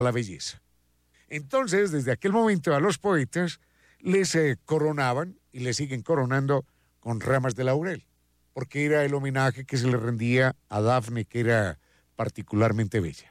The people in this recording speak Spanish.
la belleza. Entonces, desde aquel momento a los poetas les coronaban y les siguen coronando con ramas de laurel, porque era el homenaje que se le rendía a Dafne, que era particularmente bella.